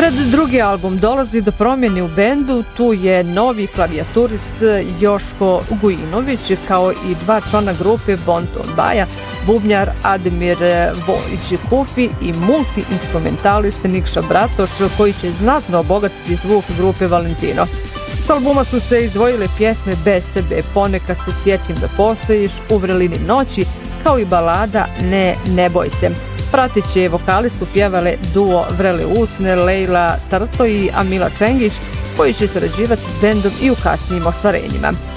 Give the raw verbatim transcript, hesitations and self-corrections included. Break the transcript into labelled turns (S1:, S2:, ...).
S1: Pred drugi album dolazi do promjene u bendu, tu je novi klavijaturist Joško Gujinović kao i dva člana grupe Bonton Baja, bubnjar Ademir Vojić-Kufi i multi-instrumentalist Nikša Bratoš koji će znatno obogatiti zvuk grupe Valentino. S albuma su se izdvojile pjesme Bez tebe, Ponekad se sjetim da postojiš, U vrelini noći, kao i balada Ne, ne boj se. Prateće vokali su pjevale duo Vrele usne, Lejla Tarto i Amila Čengić, koji će sarađivati s bendom i u kasnijim ostvarenjima.